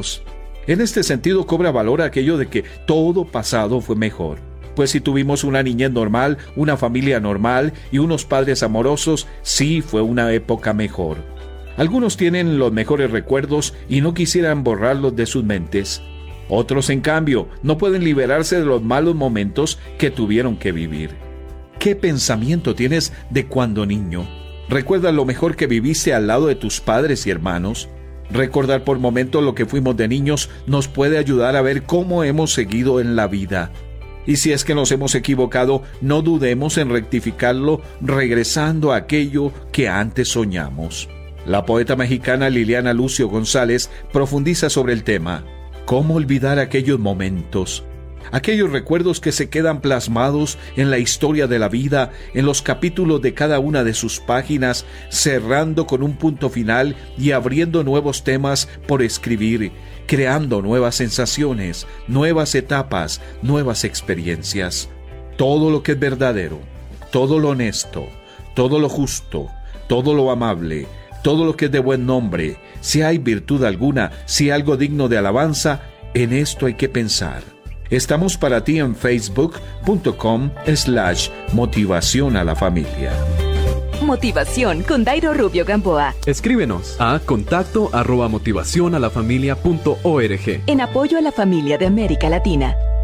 Dios. En este sentido cobra valor aquello de que todo pasado fue mejor. Pues si tuvimos una niñez normal, una familia normal y unos padres amorosos, sí fue una época mejor. Algunos tienen los mejores recuerdos y no quisieran borrarlos de sus mentes. Otros, en cambio, no pueden liberarse de los malos momentos que tuvieron que vivir. ¿Qué pensamiento tienes de cuando niño? ¿Recuerdas lo mejor que viviste al lado de tus padres y hermanos? Recordar por momentos lo que fuimos de niños nos puede ayudar a ver cómo hemos seguido en la vida. Y si es que nos hemos equivocado, no dudemos en rectificarlo regresando a aquello que antes soñamos. La poeta mexicana Liliana Lucio González profundiza sobre el tema. ¿Cómo olvidar aquellos momentos? Aquellos recuerdos que se quedan plasmados en la historia de la vida, en los capítulos de cada una de sus páginas, cerrando con un punto final y abriendo nuevos temas por escribir, creando nuevas sensaciones, nuevas etapas, nuevas experiencias. Todo lo que es verdadero, todo lo honesto, todo lo justo, todo lo amable, todo lo que es de buen nombre, si hay virtud alguna, si algo digno de alabanza, en esto hay que pensar. Estamos para ti en facebook.com/motivación a la familia. Motivación con Dairo Rubio Gamboa. Escríbenos a contacto@motivacionalafamilia.org. En apoyo a la familia de América Latina.